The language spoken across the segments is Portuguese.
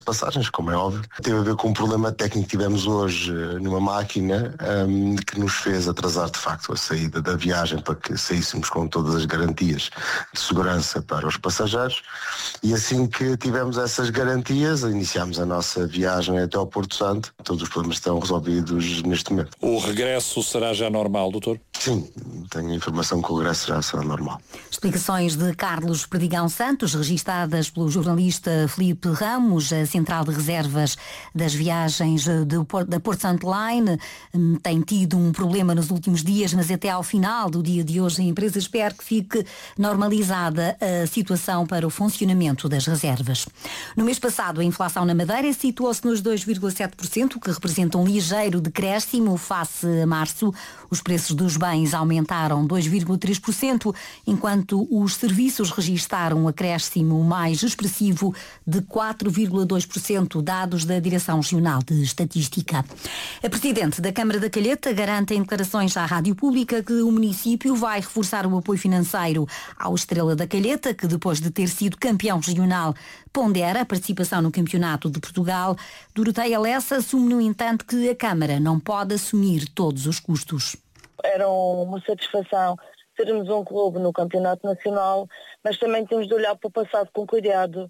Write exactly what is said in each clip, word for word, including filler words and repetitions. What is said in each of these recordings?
passagens, como é óbvio. Teve a ver com um problema técnico que tivemos hoje numa máquina um, que nos fez atrasar de facto a saída da viagem para que saíssemos com todas as garantias de segurança para os passageiros, e assim que tivemos essas garantias iniciámos a nossa viagem até ao Porto Santo. Todos os problemas estão resolvidos neste momento. O regresso será já normal, doutor? Sim, tenho a informação que o regresso já será normal. Explicações de Carlos Perdigão Santos, registadas pelo jornalista Filipe Ramos. A Central de Reservas das Viagens do Porto, da Porto Santo Line tem tido um problema nos últimos dias, mas até ao final do dia de hoje a empresa espera que fique normalizada a situação para o funcionamento das reservas. No mês passado, a inflação na Madeira situou-se nos dois vírgula sete por cento, que representa um ligeiro decréscimo face a março. Os preços dos bens aumentaram dois vírgula três por cento, enquanto os serviços registaram um acréscimo mais expressivo de quatro vírgula dois por cento, dados da Direção Regional de Estatística. A Presidente da Câmara da Calheta garante em declarações à Rádio Pública que o município vai reforçar o apoio financeiro ao Estrela da Calheta, que depois de ter sido campeão regional pondera a participação no Campeonato de Portugal. Doroteia Lessa assume, no entanto, que a Câmara não pode assumir todos os custos. Era uma satisfação termos um clube no Campeonato Nacional, mas também temos de olhar para o passado com cuidado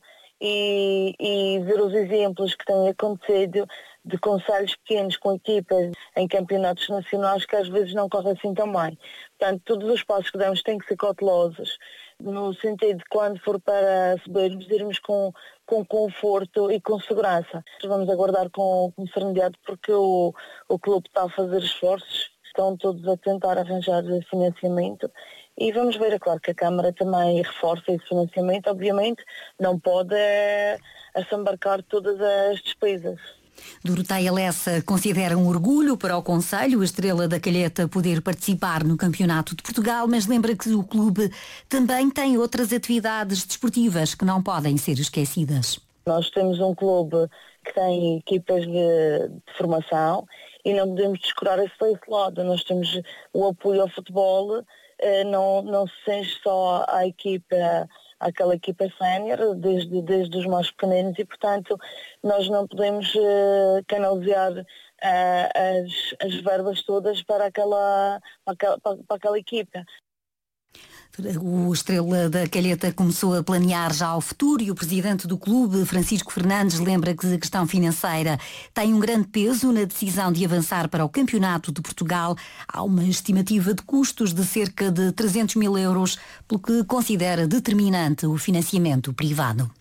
e, e ver os exemplos que têm acontecido de concelhos pequenos com equipas em campeonatos nacionais que às vezes não correm assim tão bem. Portanto, todos os passos que damos têm que ser cautelosos, no sentido de quando for para subirmos, irmos com, com conforto e com segurança. Vamos aguardar com, com serenidade porque o, o clube está a fazer esforços, estão todos a tentar arranjar financiamento e vamos ver. É claro que a Câmara também reforça esse financiamento, obviamente não pode é, assambarcar todas as despesas. Doroteia Lessa considera um orgulho para o Conselho a Estrela da Calheta poder participar no Campeonato de Portugal, mas lembra que o clube também tem outras atividades desportivas que não podem ser esquecidas. Nós temos um clube que tem equipas de, de formação e não podemos descurar esse, esse lado. Nós temos o apoio ao futebol, eh, não, não se sente só à equipa, àquela equipa sénior, desde, desde os mais pequeninos, e portanto nós não podemos eh, canalizar eh, as, as verbas todas para aquela, para aquela, para, para aquela equipa. O Estrela da Calheta começou a planear já o futuro e o presidente do clube, Francisco Fernandes, lembra que a questão financeira tem um grande peso na decisão de avançar para o Campeonato de Portugal. Há uma estimativa de custos de cerca de trezentos mil euros, pelo que considera determinante o financiamento privado.